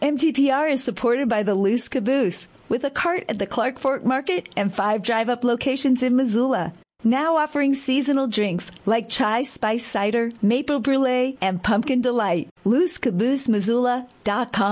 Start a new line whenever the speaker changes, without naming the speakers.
MTPR is supported by the Loose Caboose, with a cart at the Clark Fork Market and 5 drive-up locations in Missoula. Now offering seasonal drinks like chai spice cider, maple brulee, and pumpkin delight. LooseCabooseMissoula.com.